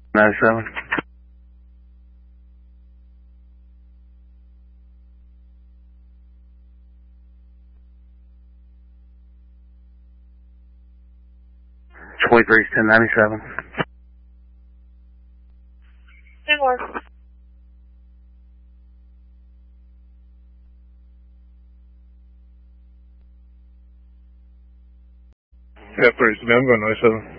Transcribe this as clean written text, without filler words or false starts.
97. Wait, 1097. Hang on. Yeah, 37, I'm going 97.